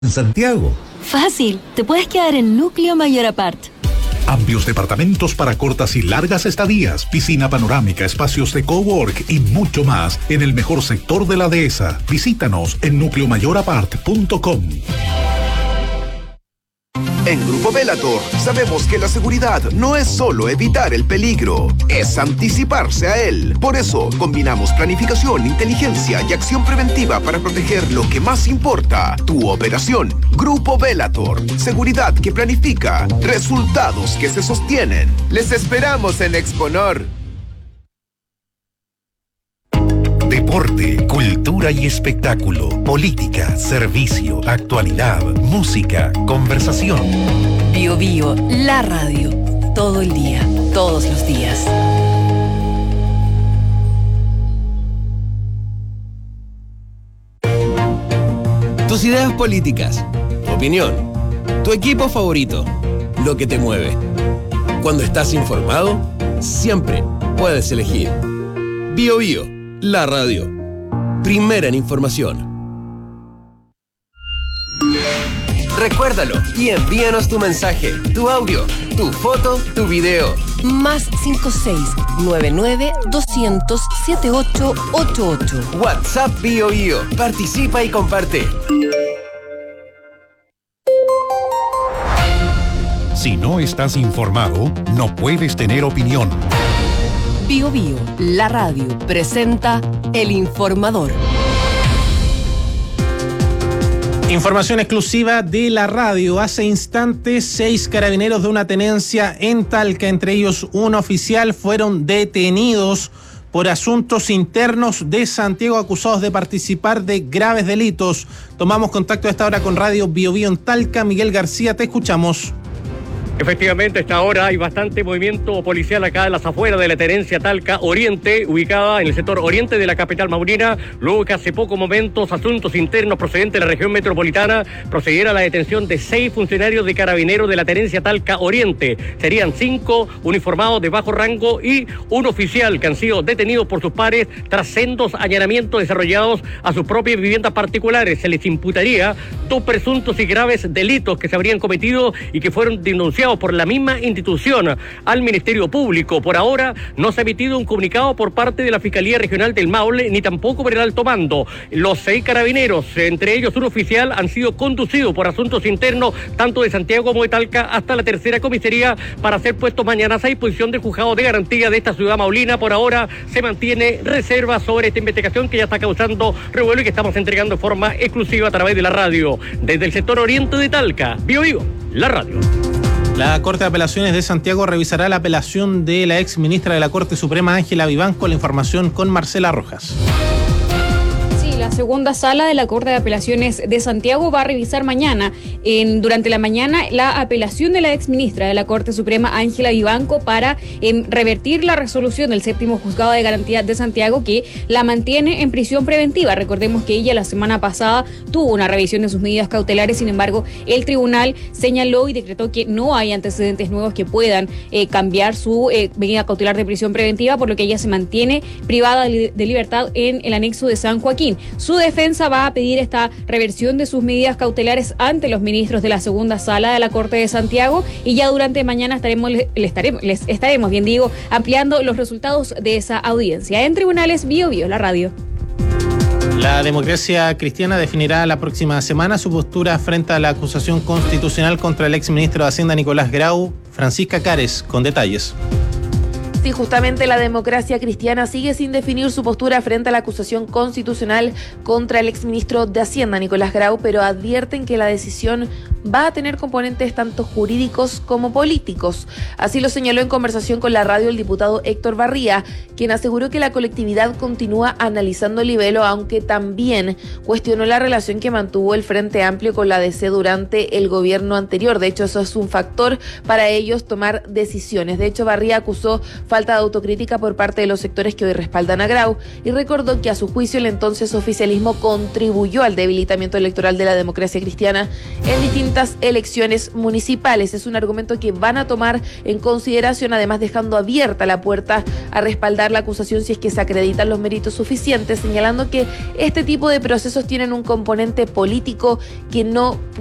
en Santiago? Fácil, te puedes quedar en Núcleo Mayor Apart. Amplios departamentos para cortas y largas estadías, piscina panorámica, espacios de cowork y mucho más en el mejor sector de la dehesa. Visítanos en nucleomayorapart.com. En Grupo Bellator sabemos que la seguridad no es solo evitar el peligro, es anticiparse a él. Por eso combinamos planificación, inteligencia y acción preventiva para proteger lo que más importa, tu operación. Grupo Bellator, seguridad que planifica, resultados que se sostienen. Les esperamos en Exponor. Deporte, cultura y espectáculo, política, servicio, actualidad, música, conversación. Bio Bio, la radio. Todo el día, todos los días. Tus ideas políticas, tu opinión, tu equipo favorito, lo que te mueve. Cuando estás informado, siempre puedes elegir Bio Bio. La radio. Primera en información. Recuérdalo y envíanos tu mensaje, tu audio, tu foto, tu video. Más 56-99-200-7888. WhatsApp Bio Bio. Participa y comparte. Si no estás informado, no puedes tener opinión. Bio Bio, la radio, presenta El Informador. Información exclusiva de la radio. Hace instantes, 6 carabineros de una tenencia en Talca, entre ellos un oficial, fueron detenidos por asuntos internos de Santiago, acusados de participar de graves delitos. Tomamos contacto a esta hora con Radio Bio Bio en Talca. Miguel García, te escuchamos. Efectivamente, a esta hora hay bastante movimiento policial acá en las afueras de la tenencia Talca Oriente, ubicada en el sector oriente de la capital maurina, luego que hace pocos momentos asuntos internos procedentes de la región metropolitana procediera a la detención de 6 funcionarios de carabineros de la tenencia Talca Oriente. Serían 5 uniformados de bajo rango y un oficial que han sido detenidos por sus pares tras sendos allanamientos desarrollados a sus propias viviendas particulares. Se les imputaría 2 presuntos y graves delitos que se habrían cometido y que fueron denunciados por la misma institución al Ministerio Público. Por ahora no se ha emitido un comunicado por parte de la Fiscalía Regional del Maule, ni tampoco por el alto mando. Los 6 carabineros, entre ellos un oficial, han sido conducidos por asuntos internos tanto de Santiago como de Talca hasta la tercera comisaría para ser puestos mañana a disposición del juzgado de garantía de esta ciudad maulina. Por ahora se mantiene reserva sobre esta investigación que ya está causando revuelo y que estamos entregando de forma exclusiva a través de la radio. Desde el sector oriente de Talca, Bio Bio, la radio. La Corte de Apelaciones de Santiago revisará la apelación de la ex ministra de la Corte Suprema, Ángela Vivanco. La información con Marcela Rojas. La segunda sala de la Corte de Apelaciones de Santiago va a revisar mañana, durante la mañana, la apelación de la exministra de la Corte Suprema, Ángela Vivanco, para revertir la resolución del 7º Juzgado de Garantía de Santiago, que la mantiene en prisión preventiva. Recordemos que ella la semana pasada tuvo una revisión de sus medidas cautelares. Sin embargo, el tribunal señaló y decretó que no hay antecedentes nuevos que puedan cambiar su medida cautelar de prisión preventiva, por lo que ella se mantiene privada de libertad en el anexo de San Joaquín. Su defensa va a pedir esta reversión de sus medidas cautelares ante los ministros de la segunda sala de la Corte de Santiago, y ya durante mañana les estaremos ampliando los resultados de esa audiencia. En Tribunales, Bio Bio, la radio. La Democracia Cristiana definirá la próxima semana su postura frente a la acusación constitucional contra el exministro de Hacienda Nicolás Grau. Francisca Cares, con detalles. Sí, justamente la Democracia Cristiana sigue sin definir su postura frente a la acusación constitucional contra el exministro de Hacienda, Nicolás Grau, pero advierten que la decisión va a tener componentes tanto jurídicos como políticos. Así lo señaló en conversación con la radio el diputado Héctor Barría, quien aseguró que la colectividad continúa analizando el libelo, aunque también cuestionó la relación que mantuvo el Frente Amplio con la DC durante el gobierno anterior. De hecho, eso es un factor para ellos tomar decisiones. De hecho, Barría acusó falta de autocrítica por parte de los sectores que hoy respaldan a Grau y recordó que a su juicio el entonces oficialismo contribuyó al debilitamiento electoral de la Democracia Cristiana en distintos distintas elecciones municipales. Es un argumento que van a tomar en consideración, además dejando abierta la puerta a respaldar la acusación si es que se acreditan los méritos suficientes, señalando que este tipo de procesos tienen un componente político que no